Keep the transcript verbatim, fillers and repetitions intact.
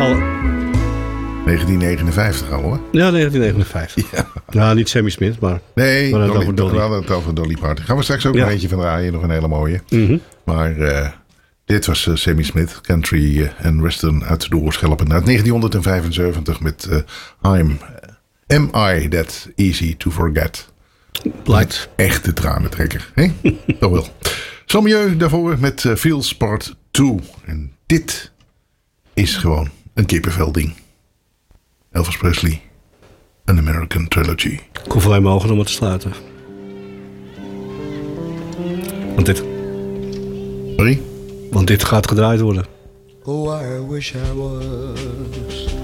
al... negentien negenenvijftig al, hoor. Ja, negentien negenenvijftig. Ja. Nou, niet Sammy Smith, maar... Nee, we hadden Dolly, het over Dolly. we hadden het over Dolly Parton. Gaan we straks ook Ja. nog eentje van draaien. Nog een hele mooie. Mm-hmm. Maar uh, dit was uh, Sammy Smith, country uh, en western uit de oorschelpen. Uit negentien vijfenzeventig met uh, I'm, Am I That Easy To Forget? Blijkt. Echte tranentrekker. Hè? Toch wel. Sommieu daarvoor met uh, Feels Part twee. En dit is gewoon een kippenvelding. Elvis Presley, An American Trilogy. Ik hoef alleen maar ogen om het te sluiten. Want dit... Sorry? Want dit gaat gedraaid worden. Oh, I wish I was